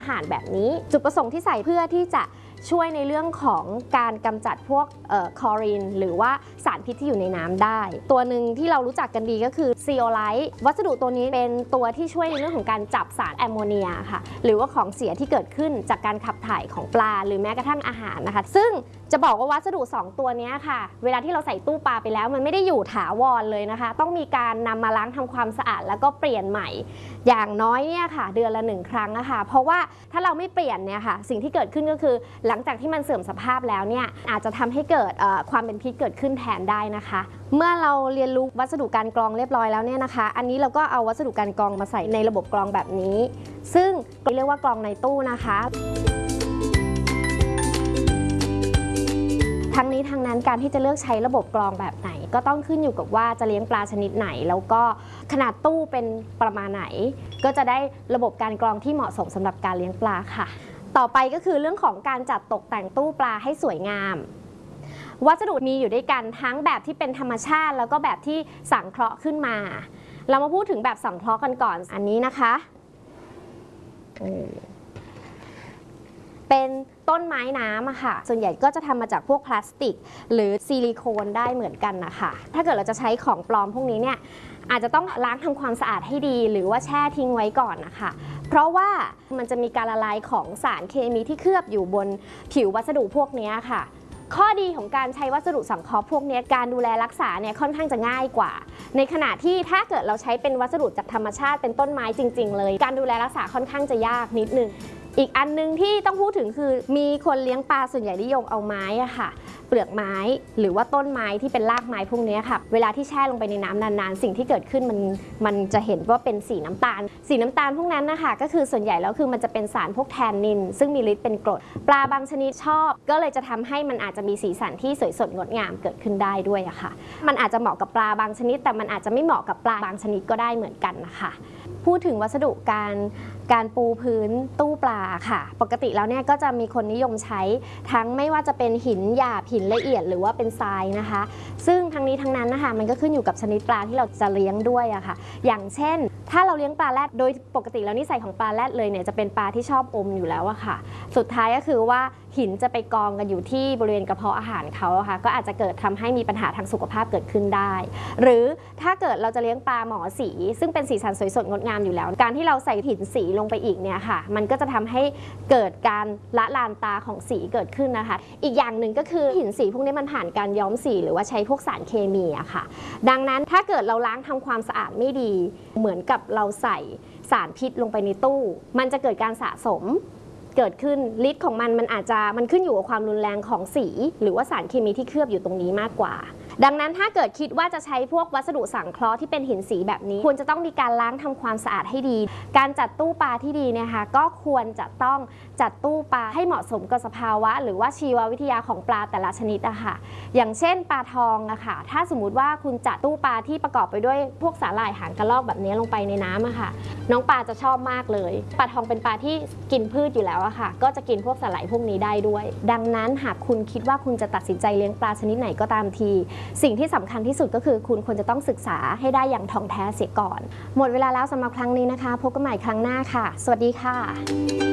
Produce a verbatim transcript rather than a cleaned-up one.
อาหารแบบนี้จุดประสงค์ที่ใส่เพื่อที่จะช่วยในเรื่องของการกำจัดพวกคลอรีนหรือว่าสารพิษที่อยู่ในน้ำได้ตัวหนึ่งที่เรารู้จักกันดีก็คือซีโอไลท์วัสดุตัวนี้เป็นตัวที่ช่วยในเรื่องของการจับสารแอมโมเนียค่ะหรือว่าของเสียที่เกิดขึ้นจากการขับถ่ายของปลาหรือแม้กระทั่งอาหารนะคะซึ่งจะบอกว่าวัสดุสองตัวนี้ค่ะเวลาที่เราใส่ตู้ปลาไปแล้วมันไม่ได้อยู่ถาวรเลยนะคะต้องมีการนำมาล้างทำความสะอาดแล้วก็เปลี่ยนใหม่อย่างน้อยเนี่ยค่ะเดือนละหนึ่งครั้งนะคะเพราะว่าถ้าเราไม่เปลี่ยนเนี่ยค่ะสิ่งที่เกิดขึ้นก็คือหลังจากที่มันเสื่อมสภาพแล้วเนี่ยอาจจะทำให้เกิดความเป็นพิษเกิดขึ้นแทนได้นะคะเมื่อเราเรียนรู้วัสดุการกรองเรียบร้อยแล้วเนี่ยนะคะอันนี้เราก็เอาวัสดุการกรองมาใส่ในระบบกรองแบบนี้ซึ่งเรียกว่ากรองในตู้นะคะทั้งนี้ทั้งนั้นการที่จะเลือกใช้ระบบกรองแบบไหนก็ต้องขึ้นอยู่กับว่าจะเลี้ยงปลาชนิดไหนแล้วก็ขนาดตู้เป็นประมาณไหนก็จะได้ระบบการกรองที่เหมาะสมสำหรับการเลี้ยงปลาค่ะต่อไปก็คือเรื่องของการจัดตกแต่งตู้ปลาให้สวยงามวัสดุมีอยู่ด้วยกันทั้งแบบที่เป็นธรรมชาติแล้วก็แบบที่สังเคราะห์ขึ้นมาเรามาพูดถึงแบบสังเคราะห์กันก่อนอันนี้นะคะเป็นต้นไม้น้ำอะค่ะส่วนใหญ่ก็จะทำมาจากพวกพลาสติกหรือซิลิโคนได้เหมือนกันนะคะถ้าเกิดเราจะใช้ของปลอมพวกนี้เนี่ยอาจจะต้องล้างทำความสะอาดให้ดีหรือว่าแช่ทิ้งไว้ก่อนนะคะเพราะว่ามันจะมีการละลายของสารเคมีที่เคลือบอยู่บนผิววัสดุพวกนี้ค่ะข้อดีของการใช้วัสดุสังเคราะห์พวกนี้การดูแลรักษาเนี่ยค่อนข้างจะง่ายกว่าในขณะที่ถ้าเกิดเราใช้เป็นวัสดุจากธรรมชาติเป็นต้นไม้จริงๆเลยการดูแลรักษาค่อนข้างจะยากนิดนึงอีกอันนึงที่ต้องพูดถึงคือมีคนเลี้ยงปลาส่วนใหญ่นิยมเอาไม้อะค่ะเปลือกไม้หรือว่าต้นไม้ที่เป็นรากไม้พวกนี้ค่ะเวลาที่แช่ลงไปในน้ำนานๆสิ่งที่เกิดขึ้นมันมันจะเห็นว่าเป็นสีน้ำตาลสีน้ำตาลพวกนั้นนะคะก็คือส่วนใหญ่แล้วคือมันจะเป็นสารพวกแทนนินซึ่งมีฤทธิ์เป็นกรดปลาบางชนิดชอบก็เลยจะทำให้มันอาจจะมีสีสันที่สวยสดงดงามเกิดขึ้นได้ด้วยอะค่ะมันอาจจะเหมาะกับปลาบางชนิดแต่มันอาจจะไม่เหมาะกับปลาบางชนิดก็ได้เหมือนกันนะคะพูดถึงวัสดุการการปูพื้นตู้ปลาค่ะปกติแล้วเนี่ยก็จะมีคนนิยมใช้ทั้งไม่ว่าจะเป็นหินหยาบหินละเอียดหรือว่าเป็นทรายนะคะซึ่งทั้งนี้ทั้งนั้นนะคะมันก็ขึ้นอยู่กับชนิดปลาที่เราจะเลี้ยงด้วยอะค่ะอย่างเช่นถ้าเราเลี้ยงปลาแรดโดยปกติแล้วนิสัยของปลาแรดเลยเนี่ยจะเป็นปลาที่ชอบอมอยู่แล้วอะค่ะสุดท้ายก็คือว่าหินจะไปกองกันอยู่ที่บริเวณกระเพาะอาหารเขาอะค่ะก็อาจจะเกิดทำให้มีปัญหาทางสุขภาพเกิดขึ้นได้หรือถ้าเกิดเราจะเลี้ยงปลาหมอสีซึ่งเป็นสีสันสวยสดงดงามอยู่แล้วการที่เราใส่หินสีลงไปอีกเนี่ยค่ะมันก็จะทำให้เกิดการละลานตาของสีเกิดขึ้นนะคะอีกอย่างหนึ่งก็คือหินสีพวกนี้มันผ่านการย้อมสีหรือว่าใช้พวกสารเคมีอะค่ะดังนั้นถ้าเกิดเราล้างทำความสะอาดไม่ดีเหมือนกับเราใส่สารพิษลงไปในตู้มันจะเกิดการสะสมเกิดขึ้นฤทธิ์ของมันมันอาจจะมันขึ้นอยู่กับความรุนแรงของสีหรือว่าสารเคมีที่เคลือบอยู่ตรงนี้มากกว่าดังนั้นถ้าเกิดคิดว่าจะใช้พวกวัสดุสังเคราะห์ที่เป็นหินสีแบบนี้ควรจะต้องมีการล้างทำความสะอาดให้ดีการจัดตู้ปลาที่ดีเนี่ยค่ะก็ควรจะต้องจัดตู้ปลาให้เหมาะสมกับสภาวะหรือว่าชีววิทยาของปลาแต่ละชนิดอะค่ะอย่างเช่นปลาทองอะค่ะถ้าสมมุติว่าคุณจัดตู้ปลาที่ประกอบไปด้วยพวกสาหร่ายหางกระรอกแบบนี้ลงไปในน้ำอะค่ะน้องปลาจะชอบมากเลยปลาทองเป็นปลาที่กินพืชอยู่แล้วอะค่ะก็จะกินพวกสาหร่ายพวกนี้ได้ด้วยดังนั้นหากคุณคิดว่าคุณจะตัดสินใจเลี้ยงปลาชนิดไหนก็ตามทีสิ่งที่สำคัญที่สุดก็คือคุณควรจะต้องศึกษาให้ได้อย่างท่องแท้เสียก่อนหมดเวลาแล้วสำหรับครั้งนี้นะคะพบกันใหม่ครั้งหน้าค่ะสวัสดีค่ะ